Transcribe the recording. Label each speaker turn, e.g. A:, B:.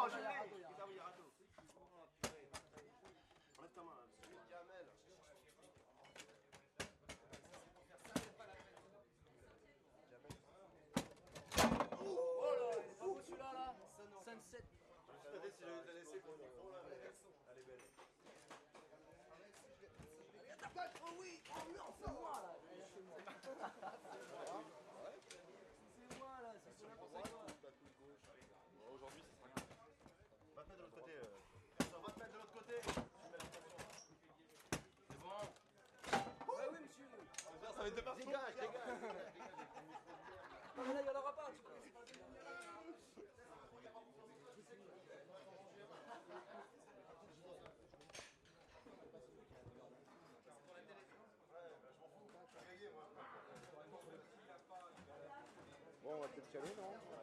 A: Oh, je l'ai. Putain, oui, râteau. Enlève ta main là. Jamel.
B: Oh là, il est pas beau celui-là là. 5-7.
A: Peut-être si je l'ai laissé pour le micro là. Elle est belle.
B: Oh oui. Oh non, c'est moi là. C'est moi. C'est moi là, c'est sur n'importe quoi.
A: Aujourd'hui, c'est 5. Va te mettre de l'autre côté. Ça va te mettre de l'autre côté. C'est bon.
B: Ouais, oui, monsieur.
A: Ça va être de partout. Dégage.
B: Non, mais là, il n'y en aura pas. Tu peux laisser passer.
C: Bon, on va peut-être y aller, non?